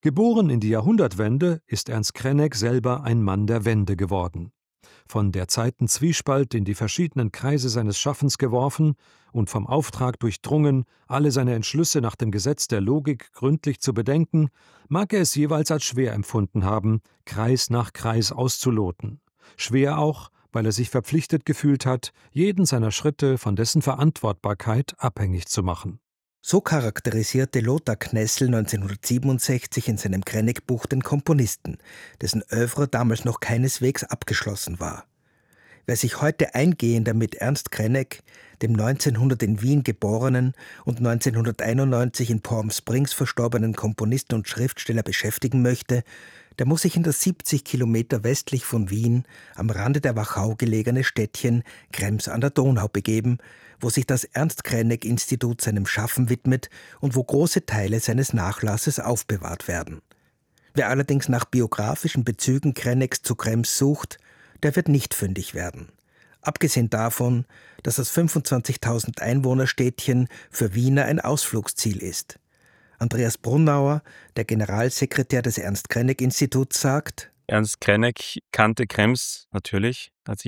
Geboren in die Jahrhundertwende ist Ernst Krenek selber ein Mann der Wende geworden. Von der Zeitenzwiespalt in die verschiedenen Kreise seines Schaffens geworfen und vom Auftrag durchdrungen, alle seine Entschlüsse nach dem Gesetz der Logik gründlich zu bedenken, mag er es jeweils als schwer empfunden haben, Kreis nach Kreis auszuloten. Schwer auch, weil er sich verpflichtet gefühlt hat, jeden seiner Schritte von dessen Verantwortbarkeit abhängig zu machen. So charakterisierte Lothar Knessel 1967 in seinem Krenek-Buch den Komponisten, dessen Œuvre damals noch keineswegs abgeschlossen war. Wer sich heute eingehender mit Ernst Krenek, dem 1900 in Wien geborenen und 1991 in Palm Springs verstorbenen Komponisten und Schriftsteller beschäftigen möchte, der muss sich in das 70 Kilometer westlich von Wien am Rande der Wachau gelegene Städtchen Krems an der Donau begeben, wo sich das Ernst-Krenek-Institut seinem Schaffen widmet und wo große Teile seines Nachlasses aufbewahrt werden. Wer allerdings nach biografischen Bezügen Kreneks zu Krems sucht, der wird nicht fündig werden. Abgesehen davon, dass das 25.000 Einwohnerstädtchen für Wiener ein Ausflugsziel ist. Andreas Brunauer, der Generalsekretär des Ernst-Krenek-Instituts, sagt: Ernst Krenek kannte Krems natürlich, hat sich